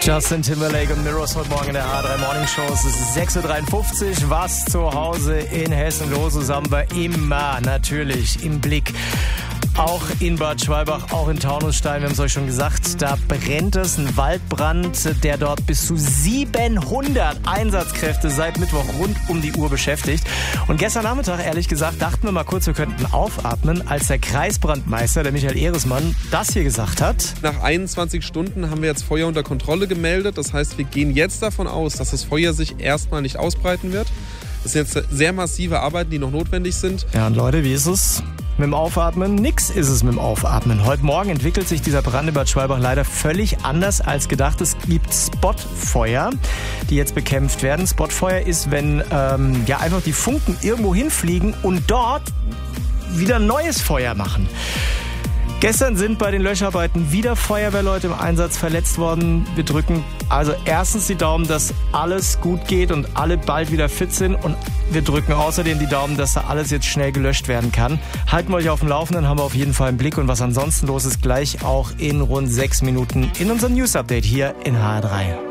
Justin Timberlake und Mirrors heute Morgen in der A3 Morning Show. Es ist 6.53 Uhr. Was zu Hause in Hessen los ist, haben wir immer natürlich im Blick. Auch in Bad Schwalbach, auch in Taunusstein, wir haben es euch schon gesagt, da brennt es, ein Waldbrand, der dort bis zu 700 Einsatzkräfte seit Mittwoch rund um die Uhr beschäftigt. Und gestern Nachmittag, ehrlich gesagt, dachten wir mal kurz, wir könnten aufatmen, als der Kreisbrandmeister, der Michael Ehresmann, das hier gesagt hat. Nach 21 Stunden haben wir jetzt Feuer unter Kontrolle gemeldet. Das heißt, wir gehen jetzt davon aus, dass das Feuer sich erstmal nicht ausbreiten wird. Das sind jetzt sehr massive Arbeiten, die noch notwendig sind. Ja, und Leute, wie ist es mit dem Aufatmen? Nix ist es mit dem Aufatmen. Heute Morgen entwickelt sich dieser Brand in Bad Schwalbach leider völlig anders als gedacht. Es gibt Spotfeuer, die jetzt bekämpft werden. Spotfeuer ist, wenn einfach die Funken irgendwo hinfliegen und dort wieder neues Feuer machen. Gestern sind bei den Löscharbeiten wieder Feuerwehrleute im Einsatz verletzt worden. Wir drücken also erstens die Daumen, dass alles gut geht und alle bald wieder fit sind. Und wir drücken außerdem die Daumen, dass da alles jetzt schnell gelöscht werden kann. Halten wir euch auf dem Laufenden, haben wir auf jeden Fall im Blick. Und was ansonsten los ist, gleich auch in rund 6 Minuten in unserem News-Update hier in HR3.